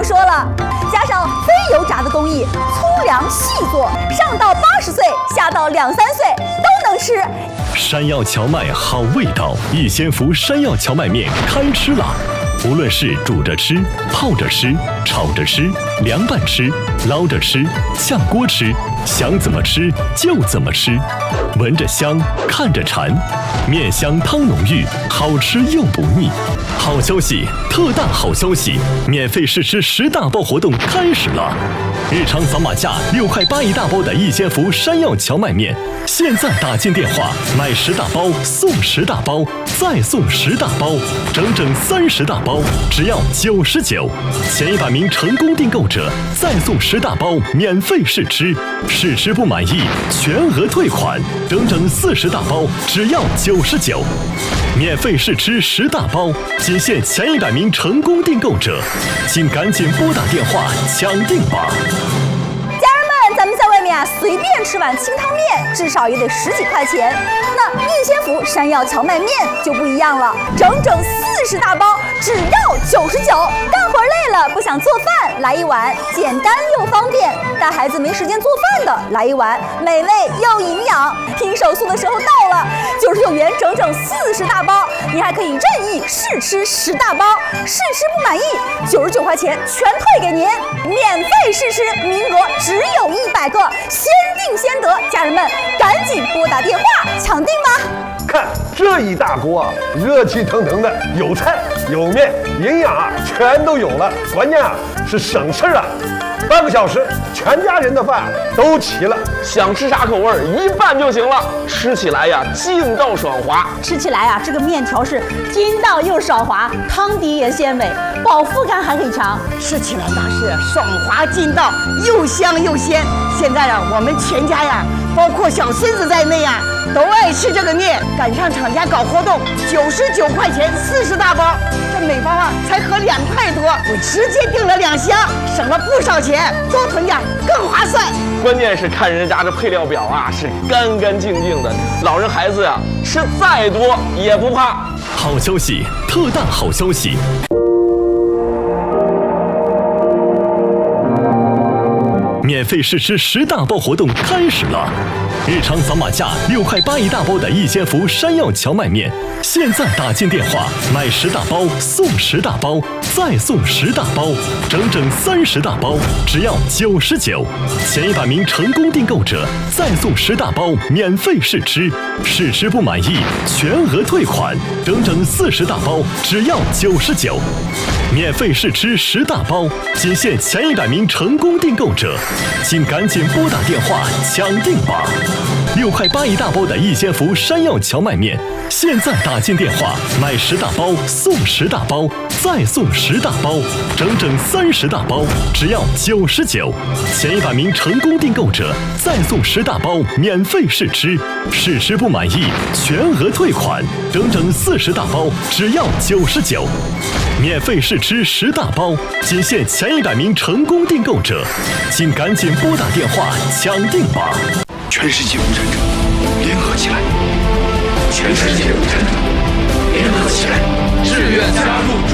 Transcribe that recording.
用说了，加上非油炸的工艺，粗粮细做，上到80岁，下到2、3岁都能吃。 山药荞麦好味道，逸仙福山药荞麦面开吃啦！无论是煮着吃、泡着吃、炒着吃、凉拌吃、捞着吃、炝锅吃，想怎么吃就怎么吃，闻着香，看着馋，面香汤浓郁，好吃又不腻。好消息，特大好消息！免费试吃10大包活动开始了！日常扫码价6块8一大包的逸仙福山药荞麦面，现在打进电话买10大包送10大包，再送10大包，整整30大包，只要99。前100名成功订购者再送10大包免费试吃，试吃不满意全额退款，整整40大包，只要99。免费试吃10大包，仅限前100名成功订购者，请赶紧拨打电话抢订吧！ 家人们，咱们在外面随便吃碗清汤面，至少也得10几块钱。那逸仙福山药荞麦面就不一样了，整整40大包，只要99。干活累了不想做饭，来一碗简单又方便；带孩子没时间做饭的，来一碗美味又营养。拼手速的时候到了，99元整整40大包，你还可以任意试吃10大包，试吃不满意，99块钱全退给您，免费试吃，名额只有100个，先定先得。家人们，赶紧拨打电话抢订吧！ 看这一大锅，热气腾腾的，有菜有面，营养全都有了，关键是省事啊！半个小时，全家人的饭都齐了。 想吃啥口味一拌就行了，吃起来呀劲道爽滑。 吃起来这个面条是筋道又爽滑，汤底也鲜美，饱腹感还很强。 吃起来那是爽滑劲道，又香又鲜。现在我们全家包括小孙子在内都爱吃这个面。赶上厂家搞活动，99块钱40大包，这每包才合2块多，我直接订了2箱，省了不少钱，多囤点更划算。 关键是看人家这配料表是干干净净的，老人孩子吃再多也不怕。 好消息，特大好消息！免费试吃10大包活动开始了！日常扫码价6块8一大包的逸仙福山药荞麦面，现在打进电话买10大包送10大包，再送10大包，整整30大包，只要99。前100名成功订购者再送10大包免费试吃，试吃不满意全额退款，整整40大包，只要99。免费试吃10大包，仅限前100名成功订购者，请赶紧拨打电话抢订吧！6块8一大包的逸仙福山药荞麦面，现在打进电话买10大包送10大包，再送10大包，整整30大包，只要99。前100名成功订购者再送10大包免费试吃，试吃不满意全额退款，整整40大包，只要99。免费试吃10大包，仅限前100名成功订购者，请赶紧拨打电话抢订吧！ 全世界无产者，联合起来！全世界无产者，联合起来！志愿加入